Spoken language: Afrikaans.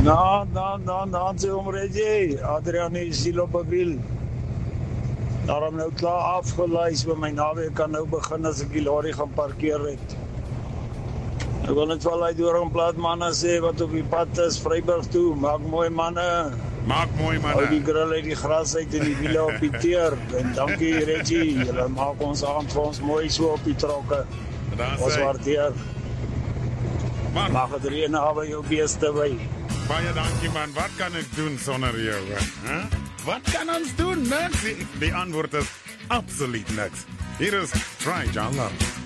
Sê hom Reggie, Adrian is hier op 'n wiel. Daarom nou klaar afgelys, want my naweek kan nou begin as ek die lorry gaan parkeer het. Ek wil net wel uit door 'n plaas manne sê wat op die pad is, Vryburg toe, maak mooi manne. Maak mooi manne. Hou die grill uit die gras uit en die wiele op die teer. En dankie Reggie, julle maak ons aand vir ons mooi so op die trokke. Ons waardeer. Man, mag het reën naby jou beeste by. Baie dankie man, wat kan ek doen sonder jou? Huh? Wat kan ons doen? Niks. Die antwoord is absoluut niks. Hier is Try John Love.